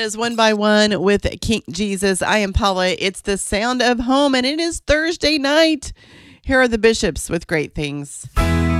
is One by One with King Jesus. I am Paula. It's the sound of home, and it is Thursday night. Here are the bishops with great things.